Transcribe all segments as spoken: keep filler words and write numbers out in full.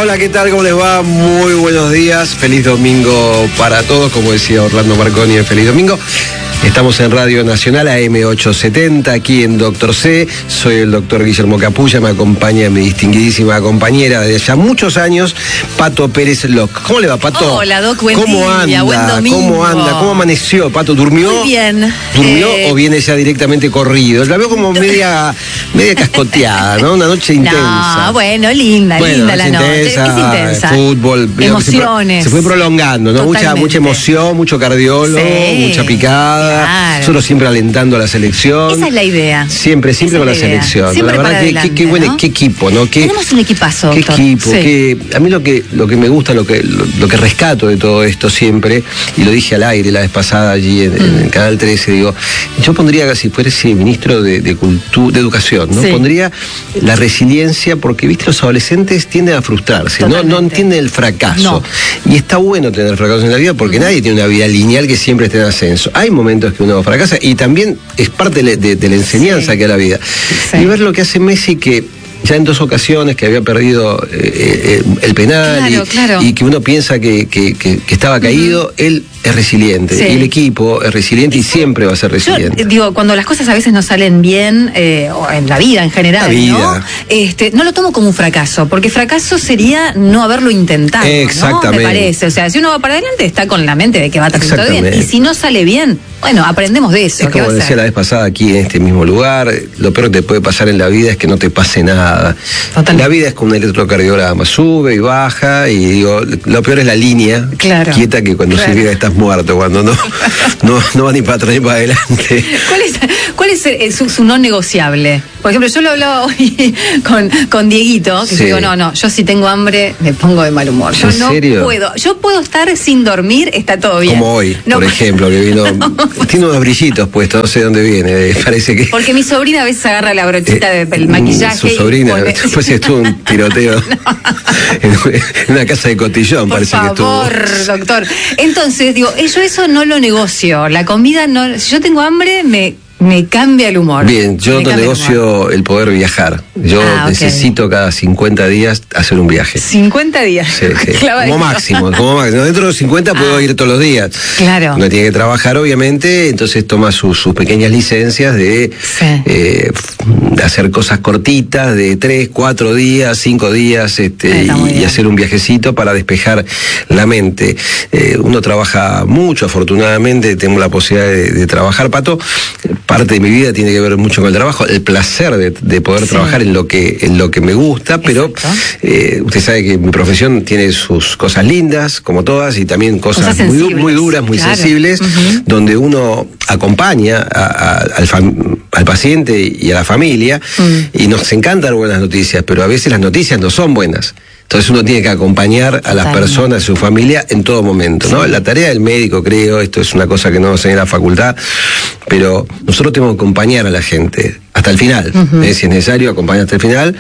Hola, ¿qué tal? ¿Cómo les va? Muy buenos días. Feliz domingo para todos, como decía Orlando Marconi en Feliz Domingo. Estamos en Radio Nacional A M ochocientos setenta, aquí en Doctor C. Soy el doctor Guillermo Capulla, me acompaña mi distinguidísima compañera de ya muchos años, Pato Pérez Locke. ¿Cómo le va, Pato? Hola, Doc, buen ¿Cómo día, anda? buen domingo. ¿Cómo anda? ¿Cómo amaneció, Pato? ¿Durmió? Muy bien. ¿Durmió eh... o viene ya directamente corrido? La veo como media, media cascoteada, ¿no? Una noche intensa. No, bueno, linda, bueno, linda la noche. Intensa, es intensa. Fútbol. Emociones. Se fue, se fue prolongando, ¿no? Mucha, mucha emoción, mucho cardiólogo, sí, mucha picada. Claro. Nosotros siempre alentando a la selección. Esa es la idea. Siempre, siempre con la, la selección. Siempre la verdad, que, adelante, qué, qué, bueno, ¿no? qué equipo, ¿no? Qué, Tenemos un equipazo, Qué doctor. equipo, Sí. que a mí lo que, lo que me gusta, lo que, lo, lo que rescato de todo esto siempre, y lo dije al aire la vez pasada allí en, mm. en el Canal trece, digo, yo pondría, si fuese ministro de, de, cultu, de Educación, ¿no? Sí. Pondría la resiliencia, porque, viste, los adolescentes tienden a frustrarse, no, no entienden el fracaso. No. Y está bueno tener fracaso en la vida, porque mm. nadie tiene una vida lineal que siempre esté en ascenso. Hay momentos que uno fracasa, y también es parte de, de, de la enseñanza sí. que da la vida. Sí. Y ver lo que hace Messi, que ya en dos ocasiones que había perdido eh, eh, el penal claro, y, claro. y que uno piensa que, que, que, que estaba caído, uh-huh. él es resiliente, sí. y el equipo es resiliente y, y siempre va a ser resiliente. Yo, digo, cuando las cosas a veces no salen bien, eh, o en la vida en general, la vida. ¿no? Este, no lo tomo como un fracaso, porque fracaso sería no haberlo intentado, exactamente. ¿no? Me parece, o sea, si uno va para adelante está con la mente de que va a estar todo bien, y si no sale bien, bueno, aprendemos de eso. Es como decía la vez pasada aquí en este mismo lugar, lo peor que te puede pasar en la vida es que no te pase nada. Total. La vida es como un electrocardiograma, sube y baja, y digo, lo peor es la línea claro. quieta, que cuando claro. se llega estás muerto, cuando no, no, no va ni para atrás ni para adelante. ¿Cuál es, cuál es el, su, su no negociable? Por ejemplo, yo lo hablaba hoy con, con Dieguito, que sí. yo digo, no, no, yo si tengo hambre me pongo de mal humor. Yo ¿En no serio? puedo. Yo puedo estar sin dormir, está todo bien. Como hoy, no, por ejemplo, que vino, no, tiene unos brillitos puestos, no sé dónde viene, parece que... Porque mi sobrina a veces agarra la brochita eh, del maquillaje. Su sobrina, pone... después estuvo un tiroteo no. en, en una casa de cotillón, por parece favor, que estuvo. Por favor, doctor. Entonces, digo, yo eso no lo negocio. La comida no... Si yo tengo hambre, me... Me cambia el humor. Bien, yo no negocio el, el poder viajar. Yo ah, necesito okay. cada cincuenta días hacer un viaje. ¿cincuenta días? Sí, sí. Como máximo, como máximo. Dentro de los cincuenta ah, puedo ir todos los días. Claro. Uno tiene que trabajar, obviamente, entonces toma sus, sus pequeñas licencias de, sí. eh, de hacer cosas cortitas, de tres, cuatro días, cinco días, este, y, y hacer un viajecito para despejar la mente. Eh, uno trabaja mucho, afortunadamente, tengo la posibilidad de, de trabajar, Pato. Parte de mi vida tiene que ver mucho con el trabajo, el placer de, de poder sí. trabajar en lo que en lo que me gusta, pero eh, usted sabe que mi profesión tiene sus cosas lindas, como todas, y también cosas, cosas muy, muy duras, muy claro. sensibles, uh-huh. donde uno acompaña a, a, al, fam, al paciente y a la familia, uh-huh. y nos encanta dar buenas noticias, pero a veces las noticias no son buenas. Entonces uno tiene que acompañar a las personas, a su familia, en todo momento, ¿no? Sí. La tarea del médico, creo, esto es una cosa que no se ve en la facultad, pero nosotros tenemos que acompañar a la gente hasta el final, uh-huh. ¿eh? Si es necesario, acompañar hasta el final.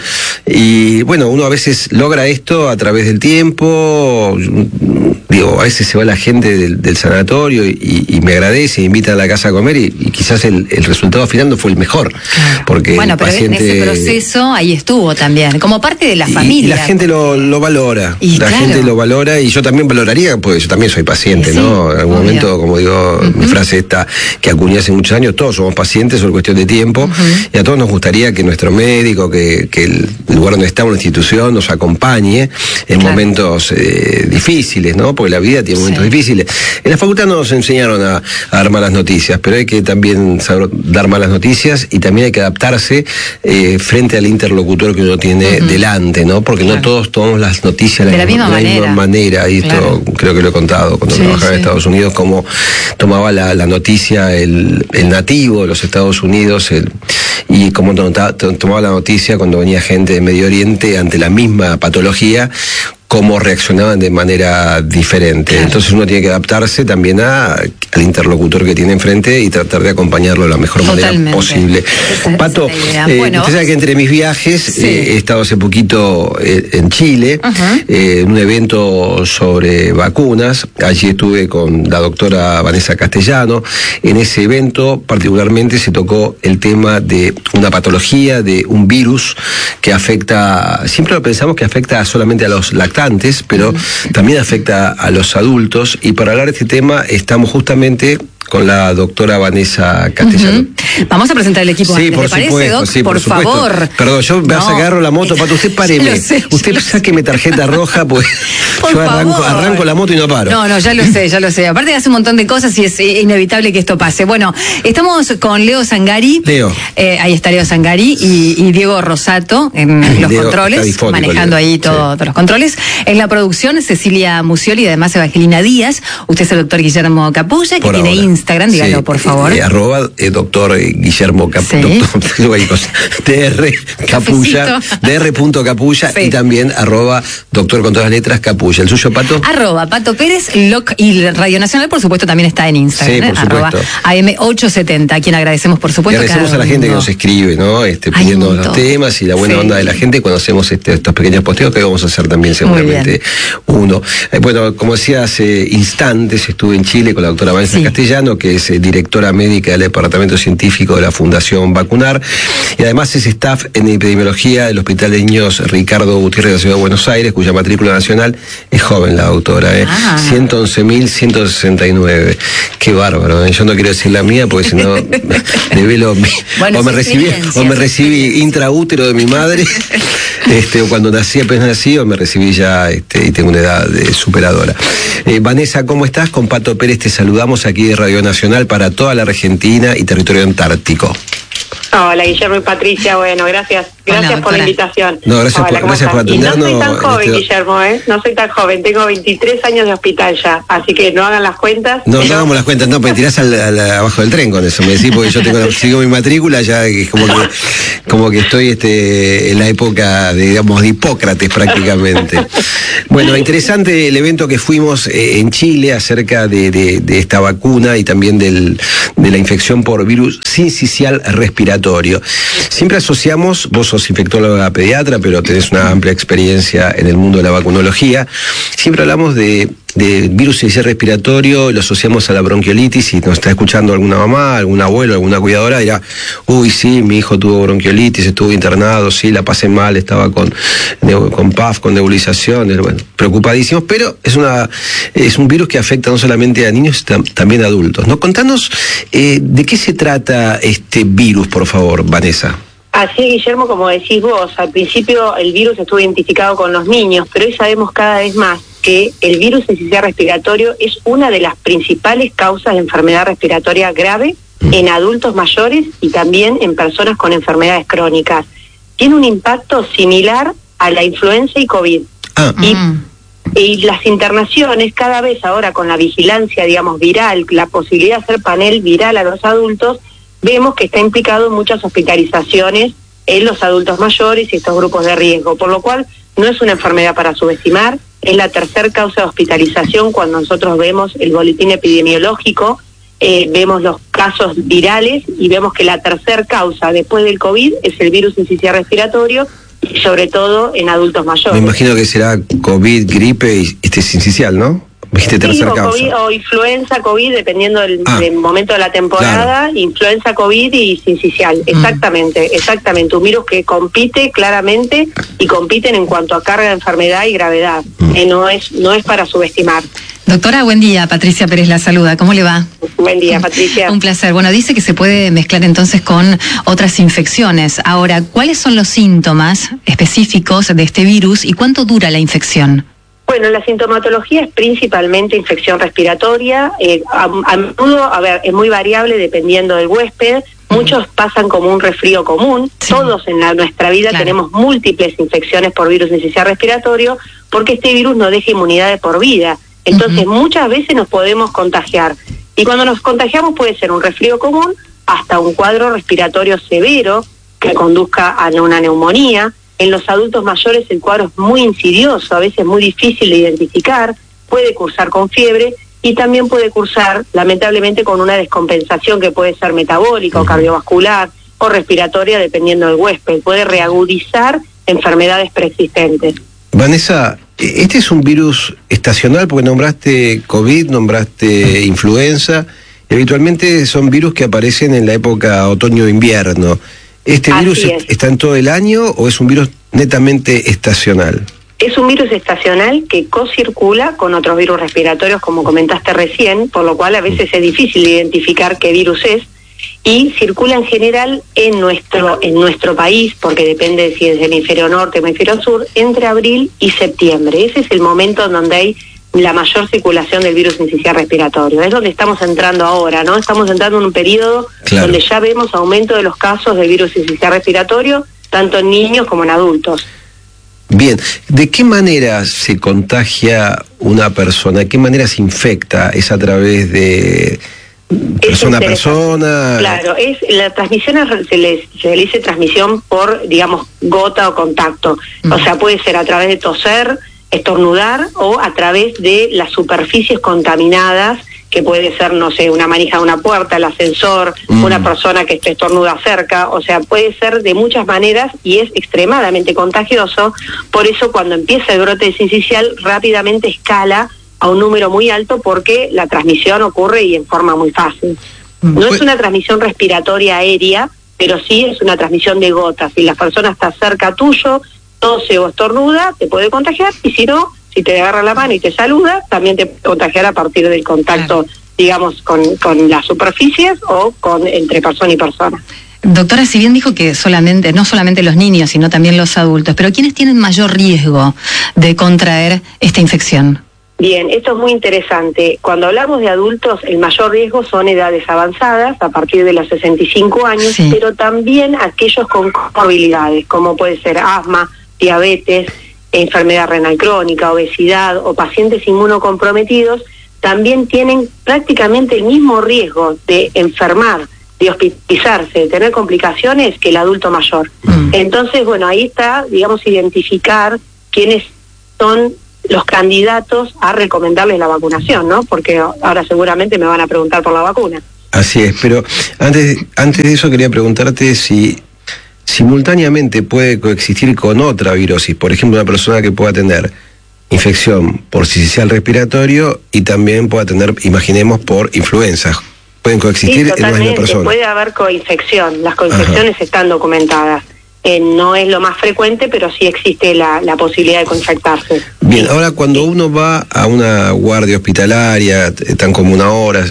Y bueno, uno a veces logra esto a través del tiempo. Digo, a veces se va la gente del, del sanatorio y, y me agradece, me invita a la casa a comer, y, y quizás el, el resultado final no fue el mejor. Claro. Porque bueno, el pero paciente... en ese proceso ahí estuvo también, como parte de la familia. Y la gente lo, lo valora, y la claro. gente lo valora, y yo también valoraría, porque yo también soy paciente, sí, ¿no? En algún obvio. momento, como digo, uh-huh. mi frase esta que acuñé hace muchos años, todos somos pacientes, es cuestión de tiempo, uh-huh. y a todos nos gustaría que nuestro médico, que, que el lugar donde está una institución, nos acompañe en claro. momentos eh, difíciles, ¿no? Porque la vida tiene momentos sí. difíciles. En la facultad no nos enseñaron a, a dar malas noticias, pero hay que también saber dar malas noticias, y también hay que adaptarse eh, frente al interlocutor que uno tiene uh-huh. delante, ¿no? Porque claro. no todos tomamos las noticias de la, la, misma, de la manera. misma manera, y claro. esto creo que lo he contado cuando sí, trabajaba sí. en Estados Unidos, cómo tomaba la, la noticia el, el nativo de los Estados Unidos, el, y cómo tomaba la noticia cuando venía gente de Medio Oriente ante la misma patología, cómo reaccionaban de manera diferente. Claro. Entonces uno tiene que adaptarse también a, al interlocutor que tiene enfrente y tratar de acompañarlo de la mejor Totalmente. manera posible. Esa, Pato, esa eh, bueno, usted sabe que entre mis viajes sí. eh, he estado hace poquito eh, en Chile, uh-huh. eh, en un evento sobre vacunas. Allí estuve con la doctora Vanessa Castellano. En ese evento particularmente se tocó el tema de una patología, de un virus que afecta, siempre lo pensamos que afecta solamente a los lactantes, pero uh-huh. también afecta a los adultos. Y para hablar de este tema estamos justamente con la doctora Vanessa Castellano. Uh-huh. Vamos a presentar el equipo. Sí, antes, por ¿le parece, supuesto, Doc? sí, por, por supuesto. favor. Perdón, yo me vas a agarro la moto, Pato, usted páreme. Sé, usted sáqueme tarjeta roja, pues por yo arranco, favor. arranco la moto y no paro. No, no, ya lo sé, ya lo sé. Aparte hace un montón de cosas y es inevitable que esto pase. Bueno, estamos con Leo Sangari. Leo. Eh, ahí está Leo Sangari y, y Diego Rosato en los Leo, controles, manejando Leo. ahí todo, sí. todos los controles. En la producción, Cecilia Musioli y además Evangelina Díaz. Usted es el doctor Guillermo Capulla, que por tiene ahora. Instagram, dígalo, sí. por favor. Eh, arroba eh, doctor Guillermo Capulla, sí. doctor, dr Capulla, dr Capulla sí. y también arroba doctor con todas las letras Capulla. ¿El suyo, Pato? Arroba Pato Pérez, Loc y Radio Nacional, por supuesto, también está en Instagram. Sí, por ¿eh? supuesto. Arroba A M ochocientos setenta, a quien agradecemos, por supuesto. Y agradecemos a la gente que nos escribe, ¿no? Este, pidiendo los temas y la buena sí. onda de la gente cuando hacemos este, estos pequeños posteos, que vamos a hacer también seguramente uno. Eh, bueno, como decía hace instantes, estuve en Chile con la doctora Vanessa sí. Castellano, que es eh, directora médica del Departamento Científico de la Fundación Vacunar, y además es staff en epidemiología del Hospital de Niños Ricardo Gutiérrez de la Ciudad de Buenos Aires, cuya matrícula nacional es joven la doctora, ¿eh? Ah. ciento once mil ciento sesenta y nueve. Qué bárbaro, ¿eh? Yo no quiero decir la mía porque si no develo bueno, o me recibí o me recibí intraútero de mi madre, este, o cuando nací apenas nací, o me recibí ya este, y tengo una edad de superadora. Eh, Vanessa, ¿cómo estás? Con Pato Pérez te saludamos aquí de Radio Nacional para toda la Argentina y territorio antártico. Hola, Guillermo y Patricia, bueno, gracias. Gracias Hola, por la invitación. No, gracias Hola, por, gracias por atendernos. Y no soy tan joven, este... Guillermo, ¿eh? No soy tan joven, tengo veintitrés años de hospital ya, así que no hagan las cuentas. No, pero... no hagamos las cuentas, no, porque tirás al, al, abajo del tren con eso, me decís, porque yo tengo, sigo mi matrícula, ya es como que, como que estoy este, en la época, de, digamos, de Hipócrates prácticamente. Bueno, interesante el evento que fuimos eh, en Chile acerca de, de, de esta vacuna y también del, de la infección por virus sincicial respiratorio. Siempre asociamos, vos sos infectóloga pediatra, pero tenés una amplia experiencia en el mundo de la vacunología, siempre hablamos de, de virus sincicial respiratorio, lo asociamos a la bronquiolitis, y nos está escuchando alguna mamá, algún abuelo, alguna cuidadora, dirá, uy, sí, mi hijo tuvo bronquiolitis, estuvo internado, sí, la pasé mal, estaba con, con P A F, con nebulización, bueno, preocupadísimos, pero es una es un virus que afecta no solamente a niños, también a adultos, ¿no? Contanos eh, de qué se trata este virus, por favor, Vanessa. Así, Guillermo, como decís vos, al principio el virus estuvo identificado con los niños, pero hoy sabemos cada vez más que el virus sincicial respiratorio es una de las principales causas de enfermedad respiratoria grave en adultos mayores y también en personas con enfermedades crónicas. Tiene un impacto similar a la influenza y COVID. Ah. Y, y las internaciones, cada vez ahora con la vigilancia, digamos, viral, la posibilidad de hacer panel viral a los adultos, vemos que está implicado en muchas hospitalizaciones en los adultos mayores y estos grupos de riesgo, por lo cual no es una enfermedad para subestimar, es la tercera causa de hospitalización cuando nosotros vemos el boletín epidemiológico, eh, vemos los casos virales y vemos que la tercera causa después del COVID es el virus sincicial respiratorio, y sobre todo en adultos mayores. Me imagino que será COVID, gripe y este sincicial, ¿no? Sí, o, COVID, o influenza, COVID, dependiendo del, ah, del momento de la temporada, claro. Influenza, COVID y sincicial, mm. exactamente, exactamente, un virus que compite claramente y compiten en cuanto a carga de enfermedad y gravedad, mm. eh, no es no es para subestimar. Doctora, buen día, Patricia Pérez la saluda, ¿cómo le va? Buen día, Patricia. Un placer. Bueno, dice que se puede mezclar entonces con otras infecciones. Ahora, ¿cuáles son los síntomas específicos de este virus y cuánto dura la infección? Bueno, la sintomatología es principalmente infección respiratoria, eh, a, a menudo, a ver, es muy variable dependiendo del huésped, uh-huh. Muchos pasan como un resfrío común, sí. Todos en la, nuestra vida claro. Tenemos múltiples infecciones por virus sincicial respiratorio, porque este virus nos deja inmunidad de por vida, entonces uh-huh. Muchas veces nos podemos contagiar, y cuando nos contagiamos puede ser un resfrío común hasta un cuadro respiratorio severo que conduzca a una neumonía. En los adultos mayores el cuadro es muy insidioso, a veces muy difícil de identificar, puede cursar con fiebre, y también puede cursar, lamentablemente, con una descompensación que puede ser metabólica o cardiovascular o respiratoria, dependiendo del huésped. Puede reagudizar enfermedades preexistentes. Vanessa, este es un virus estacional, porque nombraste COVID, nombraste influenza, y habitualmente son virus que aparecen en la época otoño-invierno. ¿Este Así virus es. está en todo el año o es un virus netamente estacional? Es un virus estacional que co-circula con otros virus respiratorios, como comentaste recién, por lo cual a veces es difícil identificar qué virus es, y circula en general en nuestro en nuestro país, porque depende si es del hemisferio norte o hemisferio sur, entre abril y septiembre. Ese es el momento en donde hay la mayor circulación del virus sincicial respiratorio. Es donde estamos entrando ahora, ¿no? Estamos entrando en un periodo claro. donde ya vemos aumento de los casos del virus sincicial respiratorio, tanto en niños como en adultos. Bien, ¿de qué manera se contagia una persona? ¿De qué manera se infecta? ¿Es a través de persona a persona? Claro, es la transmisión es, se, le, se le dice transmisión por, digamos, gota o contacto. Mm. O sea, puede ser a través de toser, estornudar o a través de las superficies contaminadas, que puede ser, no sé, una manija de una puerta, el ascensor, mm. una persona que esté estornuda cerca, o sea, puede ser de muchas maneras y es extremadamente contagioso. Por eso cuando empieza el brote sincicial rápidamente escala a un número muy alto, porque la transmisión ocurre y en forma muy fácil. No es una transmisión respiratoria aérea, pero sí es una transmisión de gotas. Si la persona está cerca tuyo, tose o estornuda, te puede contagiar, y si no, si te agarra la mano y te saluda, también te puede contagiar a partir del contacto, claro. digamos, con, con las superficies o con entre persona y persona. Doctora, si bien dijo que solamente, no solamente los niños, sino también los adultos, pero ¿quiénes tienen mayor riesgo de contraer esta infección? Bien, esto es muy interesante. Cuando hablamos de adultos, el mayor riesgo son edades avanzadas, a partir de los sesenta y cinco años, sí. pero también aquellos con comorbilidades, como puede ser asma, diabetes, enfermedad renal crónica, obesidad o pacientes inmunocomprometidos, también tienen prácticamente el mismo riesgo de enfermar, de hospitalizarse, de tener complicaciones que el adulto mayor. Mm. Entonces, bueno, ahí está, digamos, identificar quiénes son los candidatos a recomendarles la vacunación, ¿no? Porque ahora seguramente me van a preguntar por la vacuna. Así es, pero antes, antes de eso quería preguntarte si simultáneamente puede coexistir con otra virosis, por ejemplo, una persona que pueda tener infección por sincicial respiratorio y también pueda tener, imaginemos, por influenza. ¿Pueden coexistir sí, en la misma persona? Puede haber coinfección, las coinfecciones Ajá. están documentadas. Eh, no es lo más frecuente, pero sí existe la, la posibilidad de coinfectarse. Bien, ahora cuando uno va a una guardia hospitalaria, tan como una hora,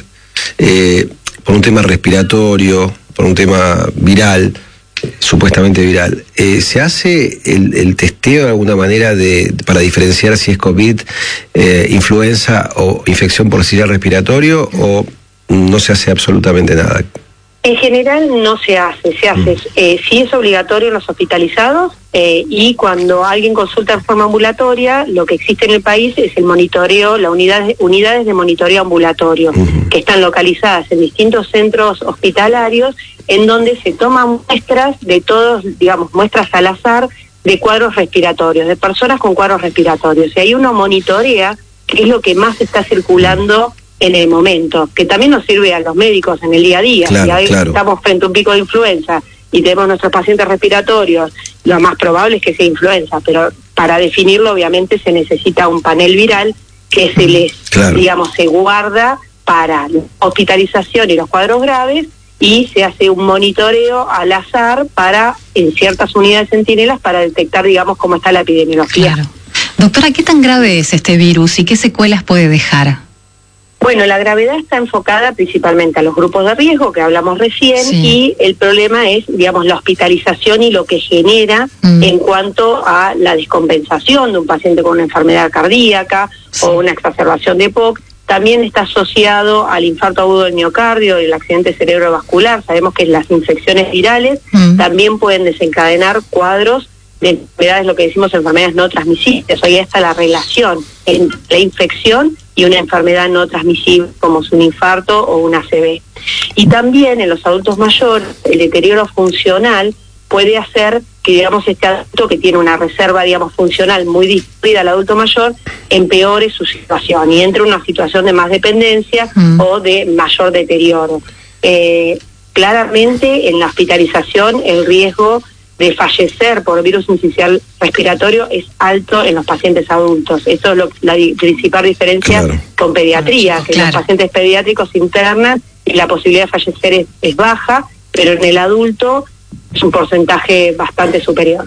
eh, por un tema respiratorio, por un tema viral, supuestamente viral, eh, ¿se hace el, el testeo de alguna manera de para diferenciar si es COVID, eh, influenza o infección por sincicial respiratorio, o no se hace absolutamente nada? En general no se hace, se hace, eh, sí es obligatorio en los hospitalizados eh, y cuando alguien consulta en forma ambulatoria, lo que existe en el país es el monitoreo, las unidades, unidades de monitoreo ambulatorio, uh-huh. que están localizadas en distintos centros hospitalarios, en donde se toman muestras de todos, digamos, muestras al azar de cuadros respiratorios, de personas con cuadros respiratorios. Y ahí uno monitorea qué es lo que más está circulando en el momento, que también nos sirve a los médicos en el día a día. Claro, si ahí claro. estamos frente a un pico de influenza y tenemos nuestros pacientes respiratorios, lo más probable es que sea influenza, pero para definirlo obviamente se necesita un panel viral que se les, claro. digamos, se guarda para la hospitalización y los cuadros graves, y se hace un monitoreo al azar para en ciertas unidades centinelas para detectar, digamos, cómo está la epidemiología. Claro. Doctora, ¿qué tan grave es este virus y qué secuelas puede dejar? Bueno, la gravedad está enfocada principalmente a los grupos de riesgo que hablamos recién, sí. y el problema es, digamos, la hospitalización y lo que genera mm. en cuanto a la descompensación de un paciente con una enfermedad cardíaca sí. o una exacerbación de P O C. También está asociado al infarto agudo del miocardio y el accidente cerebrovascular. Sabemos que las infecciones virales mm. también pueden desencadenar cuadros de enfermedades, lo que decimos enfermedades no transmisibles. Hoy está la relación entre la infección y una enfermedad no transmisible como es un infarto o una A C V. Y también en los adultos mayores el deterioro funcional puede hacer que, digamos, este adulto que tiene una reserva, digamos, funcional muy disminuida al adulto mayor, empeore su situación y entre en una situación de más dependencia mm. o de mayor deterioro. Eh, claramente en la hospitalización el riesgo de fallecer por virus incisional respiratorio es alto en los pacientes adultos. Eso es lo, la di- principal diferencia claro. con pediatría, que claro. los pacientes pediátricos internan y la posibilidad de fallecer es, es baja, pero en el adulto es un porcentaje bastante superior.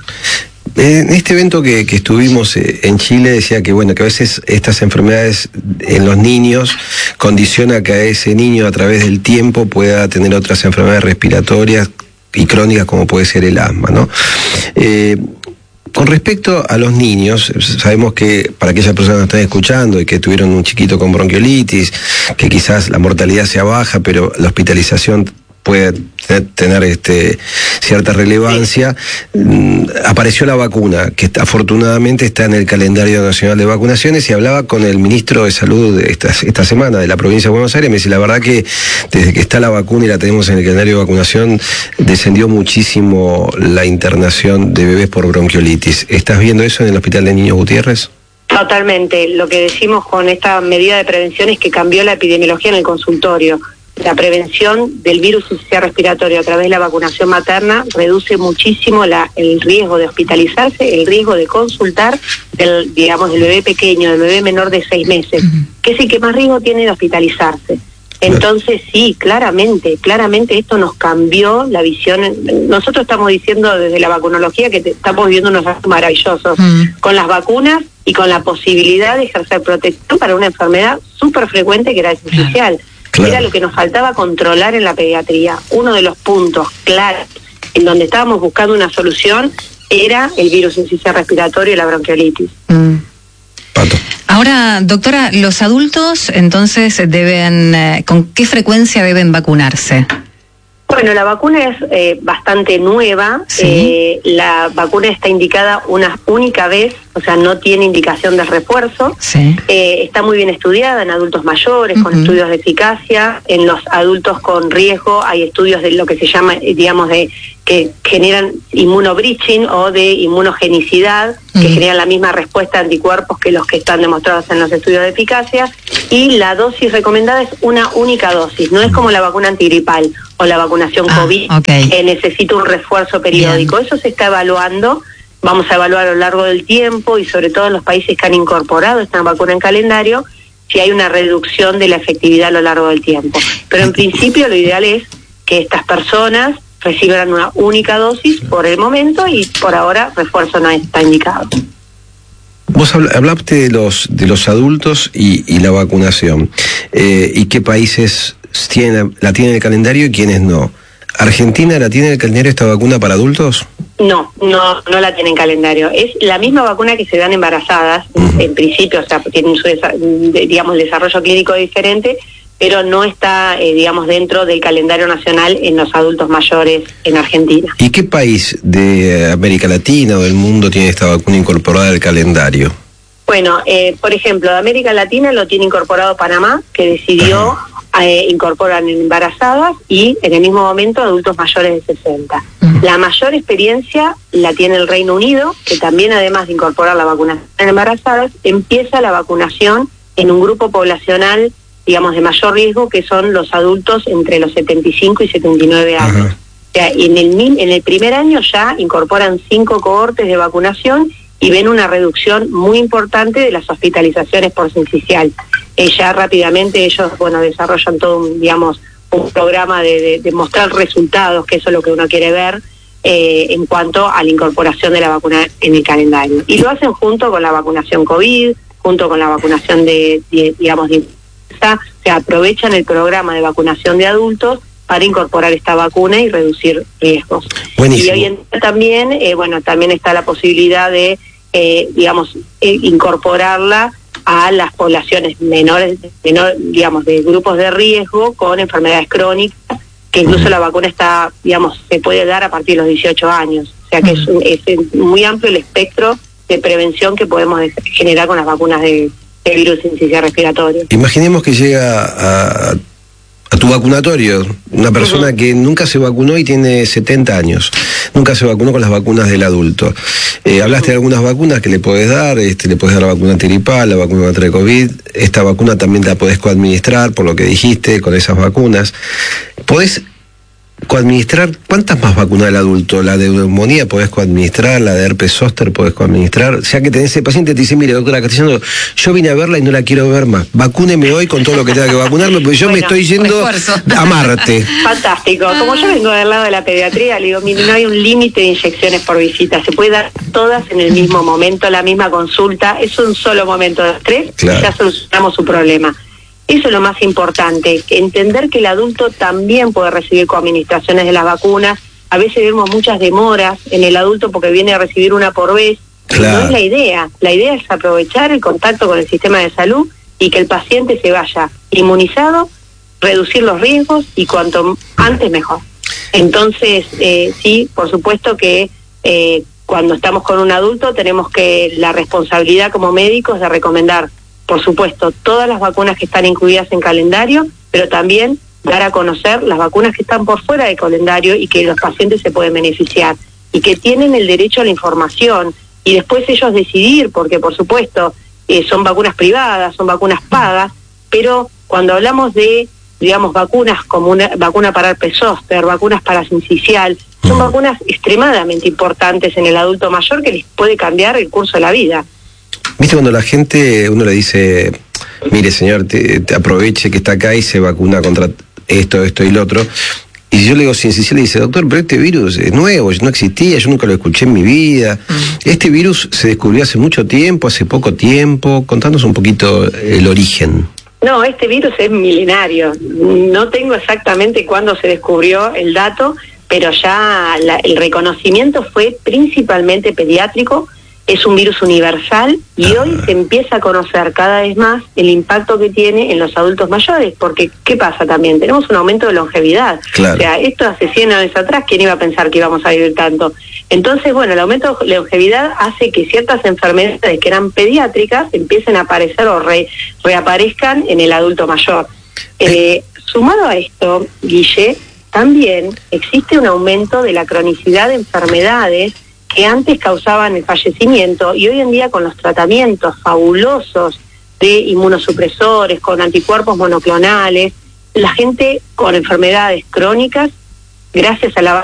En este evento que, que estuvimos en Chile decía que bueno que a veces estas enfermedades en los niños condiciona que a ese niño a través del tiempo pueda tener otras enfermedades respiratorias y crónicas como puede ser el asma, ¿no? Eh, con respecto a los niños, sabemos que para aquellas personas que están escuchando y que tuvieron un chiquito con bronquiolitis, que quizás la mortalidad sea baja, pero la hospitalización puede tener este, cierta relevancia, mm, apareció la vacuna, que está, afortunadamente está en el calendario nacional de vacunaciones, y hablaba con el ministro de Salud esta, esta semana de la provincia de Buenos Aires, me dice, la verdad que desde que está la vacuna y la tenemos en el calendario de vacunación, descendió muchísimo la internación de bebés por bronquiolitis. ¿Estás viendo eso en el Hospital de Niños Gutiérrez? Totalmente. Lo que decimos con esta medida de prevención es que cambió la epidemiología en el consultorio. La prevención del virus incisional respiratorio a través de la vacunación materna reduce muchísimo la, el riesgo de hospitalizarse, el riesgo de consultar del, digamos, del bebé pequeño, del bebé menor de seis meses, uh-huh. que es el que más riesgo tiene de hospitalizarse. Entonces sí, claramente, claramente esto nos cambió la visión. Nosotros estamos diciendo desde la vacunología que te, estamos viviendo unos años maravillosos, uh-huh. con las vacunas y con la posibilidad de ejercer protección para una enfermedad súper frecuente que era el sincicial. Uh-huh. Claro. Era lo que nos faltaba controlar en la pediatría. Uno de los puntos claros en donde estábamos buscando una solución era el virus incisional respiratorio y la bronquiolitis. Mm. Pato. Ahora, doctora, ¿los adultos entonces deben, eh, con qué frecuencia deben vacunarse? Bueno, la vacuna es eh, bastante nueva. ¿Sí? Eh, la vacuna está indicada una única vez, o sea, no tiene indicación de refuerzo. ¿Sí? Eh, está muy bien estudiada en adultos mayores, uh-huh. con estudios de eficacia. En los adultos con riesgo hay estudios de lo que se llama, digamos, de que generan inmunobreaching o de inmunogenicidad, uh-huh. que generan la misma respuesta a anticuerpos que los que están demostrados en los estudios de eficacia. Y la dosis recomendada es una única dosis, no es como la vacuna antigripal o la vacunación ah, COVID, okay. que necesita un refuerzo periódico. Bien. Eso se está evaluando, vamos a evaluar a lo largo del tiempo y sobre todo en los países que han incorporado esta vacuna en calendario, si hay una reducción de la efectividad a lo largo del tiempo. Pero en principio lo ideal es que estas personas reciban una única dosis por el momento y por ahora refuerzo no está indicado. Vos hablaste de los de los adultos y, y la vacunación, eh, y qué países tienen, la tienen en el calendario y quiénes no. ¿Argentina la tiene en el calendario esta vacuna para adultos? No, no, no la tiene en calendario. Es la misma vacuna que se dan embarazadas, uh-huh. en principio, o sea, tienen su, digamos, el desarrollo clínico diferente, pero no está, eh, digamos, dentro del calendario nacional en los adultos mayores en Argentina. ¿Y qué país de América Latina o del mundo tiene esta vacuna incorporada al calendario? Bueno, eh, por ejemplo, de América Latina lo tiene incorporado Panamá, que decidió eh, incorporar en embarazadas y en el mismo momento adultos mayores de sesenta. Uh-huh. La mayor experiencia la tiene el Reino Unido, que también además de incorporar la vacunación en embarazadas, empieza la vacunación en un grupo poblacional, digamos, de mayor riesgo, que son los adultos entre los setenta y cinco y setenta y nueve años. Uh-huh. O sea, en el, en el primer año ya incorporan cinco cohortes de vacunación y ven una reducción muy importante de las hospitalizaciones por sincicial. Eh, ya rápidamente ellos, bueno, desarrollan todo un, digamos, un programa de, de, de mostrar resultados, que eso es lo que uno quiere ver, eh, en cuanto a la incorporación de la vacuna en el calendario. Y lo hacen junto con la vacunación COVID, junto con la vacunación de, de digamos, de o sea, aprovechan el programa de vacunación de adultos para incorporar esta vacuna y reducir riesgos. Buenísimo. Y hoy en día también, eh, bueno, también está la posibilidad de, eh, digamos, eh, incorporarla a las poblaciones menores, menor, digamos, de grupos de riesgo con enfermedades crónicas, que incluso uh-huh. la vacuna está, digamos, se puede dar a partir de los dieciocho años. O sea que uh-huh. es, es muy amplio el espectro de prevención que podemos generar con las vacunas de, de virus incisional respiratorio. Imaginemos que llega a a tu vacunatorio, una persona uh-huh. que nunca se vacunó y tiene setenta años, nunca se vacunó con las vacunas del adulto. Eh, hablaste uh-huh. de algunas vacunas que le podés dar, este, le podés dar la vacuna antiripal, la vacuna contra el COVID, esta vacuna también la podés coadministrar, por lo que dijiste, con esas vacunas. ¿Podés coadministrar cuántas más vacunas del adulto? La de neumonía podés coadministrar, la de herpes zóster podés coadministrar, ya que tenés ese paciente te dice, mire doctora Castellano, yo vine a verla y no la quiero ver más, vacúneme hoy con todo lo que tenga que vacunarme, porque yo bueno, me estoy yendo a Marte. Fantástico, como yo vengo del lado de la pediatría, le digo, mire, no hay un límite de inyecciones por visita, se puede dar todas en el mismo momento, la misma consulta, es un solo momento de estrés, claro. y ya solucionamos su problema. Eso es lo más importante, entender que el adulto también puede recibir coadministraciones de las vacunas. A veces vemos muchas demoras en el adulto porque viene a recibir una por vez. Claro. No es la idea. La idea es aprovechar el contacto con el sistema de salud y que el paciente se vaya inmunizado, reducir los riesgos y cuanto antes mejor. Entonces, eh, sí, por supuesto que eh, cuando estamos con un adulto tenemos que la responsabilidad como médicos de recomendar, por supuesto, todas las vacunas que están incluidas en calendario, pero también dar a conocer las vacunas que están por fuera del calendario y que los pacientes se pueden beneficiar y que tienen el derecho a la información y después ellos decidir, porque por supuesto eh, son vacunas privadas, son vacunas pagas, pero cuando hablamos de, digamos, vacunas como una vacuna para herpes zóster, vacunas para sincicial, son vacunas extremadamente importantes en el adulto mayor que les puede cambiar el curso de la vida. ¿Viste cuando la gente, uno le dice, mire señor, te, te aproveche que está acá y se vacuna contra esto, esto y lo otro? Y yo le digo, sincicial, le dice, doctor, pero este virus es nuevo, no existía, yo nunca lo escuché en mi vida. Mm. Este virus se descubrió hace mucho tiempo, hace poco tiempo. Contanos un poquito el origen. No, este virus es milenario. No tengo exactamente cuándo se descubrió el dato, pero ya la, el reconocimiento fue principalmente pediátrico. Es un virus universal y ah. hoy se empieza a conocer cada vez más el impacto que tiene en los adultos mayores, porque ¿qué pasa también? Tenemos un aumento de longevidad. Claro. O sea, esto hace cien años atrás, ¿quién iba a pensar que íbamos a vivir tanto? Entonces, bueno, el aumento de longevidad hace que ciertas enfermedades que eran pediátricas empiecen a aparecer o re, reaparezcan en el adulto mayor. Eh, sumado a esto, Guille, también existe un aumento de la cronicidad de enfermedades que antes causaban el fallecimiento y hoy en día con los tratamientos fabulosos de inmunosupresores, con anticuerpos monoclonales, la gente con enfermedades crónicas, gracias a la